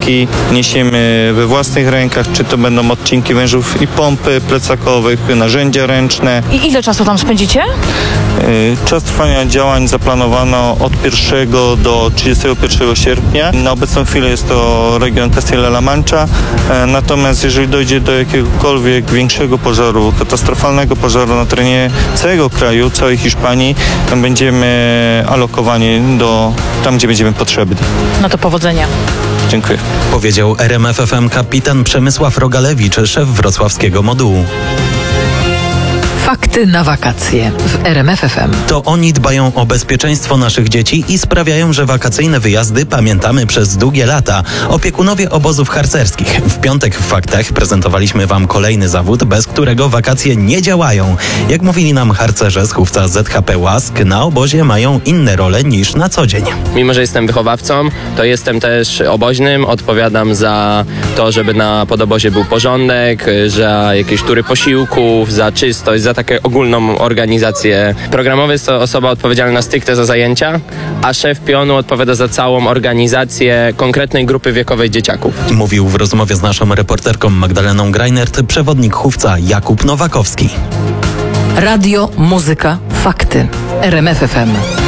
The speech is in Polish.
odcinki niesiemy we własnych rękach, czy to będą odcinki wężów i pompy plecakowych, narzędzia ręczne. I ile czasu tam spędzicie? Czas trwania działań zaplanowano od 1 do 31 sierpnia. Na obecną chwilę jest to region Castilla-La Mancha, natomiast jeżeli dojdzie do jakiegokolwiek większego pożaru, katastrofalnego pożaru na terenie całego kraju, całej Hiszpanii, będziemy alokowani tam, gdzie będziemy potrzebni. No to powodzenia. Dziękuję. Powiedział RMF FM kapitan Przemysław Rogalewicz, szef wrocławskiego modułu. Fakty na wakacje w RMF FM. To oni dbają o bezpieczeństwo naszych dzieci i sprawiają, że wakacyjne wyjazdy pamiętamy przez długie lata. Opiekunowie obozów harcerskich. W piątek w Faktach prezentowaliśmy Wam kolejny zawód, bez którego wakacje nie działają. Jak mówili nam harcerze z chówca ZHP Łask, na obozie mają inne role niż na co dzień. Mimo że jestem wychowawcą, to jestem też oboźnym. Odpowiadam za to, żeby na podobozie był porządek, za jakieś tury posiłków, za czystość, za taką ogólną organizację. Programowy jest to osoba odpowiedzialna stricte za zajęcia, a szef pionu odpowiada za całą organizację konkretnej grupy wiekowej dzieciaków. Mówił w rozmowie z naszą reporterką Magdaleną Greinert przewodnik chówca Jakub Nowakowski. Radio, muzyka, fakty. RMF FM.